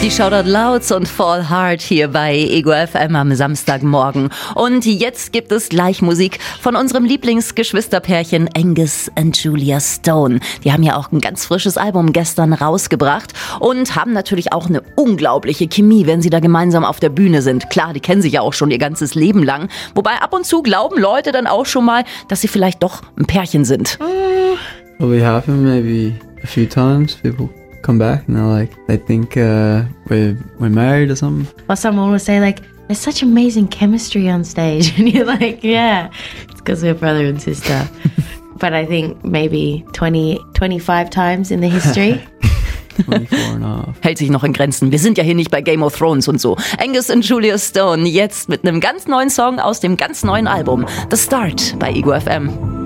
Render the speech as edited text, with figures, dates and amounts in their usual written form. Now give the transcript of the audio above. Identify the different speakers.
Speaker 1: Die Shoutout Louds und Fall Hard hier bei Ego FM am Samstagmorgen. Und jetzt gibt es gleich Musik von unserem Lieblingsgeschwisterpärchen Angus und Julia Stone. Die haben ja auch ein ganz frisches Album gestern rausgebracht und haben natürlich auch eine unglaubliche Chemie, wenn sie da gemeinsam auf der Bühne sind. Klar, die kennen sich ja auch schon ihr ganzes Leben lang. Wobei ab und zu glauben Leute dann auch schon mal, dass sie vielleicht doch ein Pärchen sind.
Speaker 2: Well, we have him maybe a few times. People come back and they think we're married or something.
Speaker 3: Or someone will say like, there's such amazing chemistry on stage. And you're like, yeah, it's because we're brother and sister. But I think maybe 25 times in the history.
Speaker 2: 24.5.
Speaker 1: Hält sich noch in Grenzen. Wir sind ja hier nicht bei Game of Thrones und so. Angus und Julia Stone jetzt mit einem ganz neuen Song aus dem ganz neuen Album The Start bei Ego FM.